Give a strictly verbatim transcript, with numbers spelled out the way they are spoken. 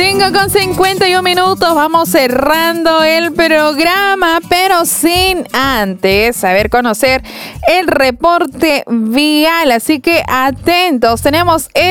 cinco con cincuenta y un minutos, vamos cerrando el programa, pero sin antes saber conocer el reporte vial, así que atentos, tenemos el